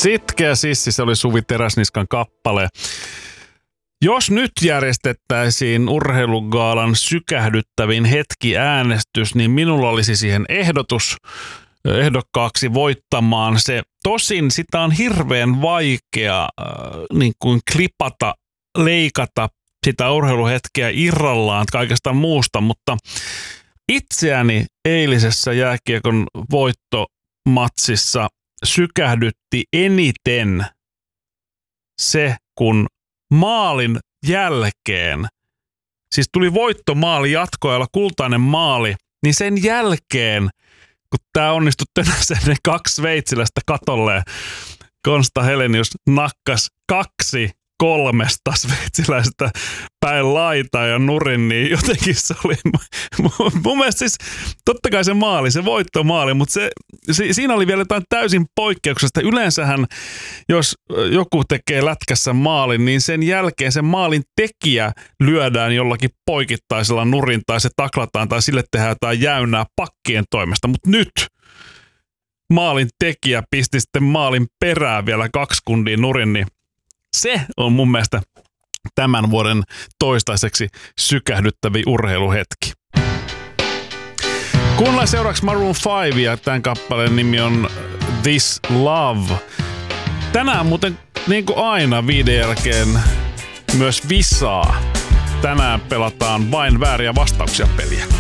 Sitkeä sissi, se oli Suvi Teräsniskan kappale. Jos nyt järjestettäisiin urheilugaalan sykähdyttävin hetki äänestys, niin minulla olisi siihen ehdokkaaksi voittamaan se. Tosin sitä on hirveän vaikea niin kuin klipata, leikata sitä urheiluhetkeä irrallaan kaikesta muusta, mutta itseäni eilisessä jääkiekon voittomatsissa sykähdytti eniten se, kun maalin jälkeen, siis tuli voittomaali jatkoajalla, kultainen maali, niin sen jälkeen, kun tämä onnistui Tönäsen 2 sveitsiläistä katolleen, Konsta Helenius nakkas 2 3 sveitsiläistä päin laitaa ja nurin, niin jotenkin se oli mun mielestä siis totta kai se maali, se voittomaali, mutta siinä oli vielä jotain täysin poikkeuksesta. Yleensähän, jos joku tekee lätkässä maalin, niin sen jälkeen sen maalin tekijä lyödään jollakin poikittaisella nurin tai se taklataan tai sille tehdään jotain jäynää pakkien toimesta, mutta nyt maalin tekijä pisti sitten maalin perään vielä 2 sekuntia nurin, niin se on mun mielestä tämän vuoden toistaiseksi sykähdyttävi urheiluhetki. Kuunnellaan seuraavaksi Maroon 5 ja tämän kappaleen nimi on This Love. Tänään muuten niin kuin aina 5 jälkeen myös visaa. Tänään pelataan vain vääriä vastauksia peliä.